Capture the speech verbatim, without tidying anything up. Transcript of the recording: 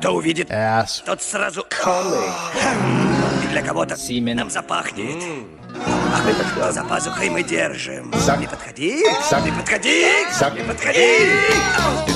Кто увидит, Ass. тот сразу... Conley. И для кого-то Семен. нам запахнет. А за пазухой мы держим. Зак- Не подходи, Зак- не подходи, Зак- не подходи.